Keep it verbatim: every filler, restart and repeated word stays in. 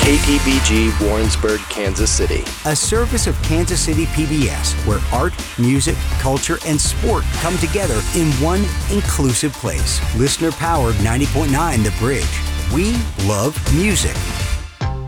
K T B G Warrensburg, Kansas City. A service of Kansas City P B S, where art, music, culture, and sport come together in one inclusive place. Listener-powered ninety point nine The Bridge. We love music.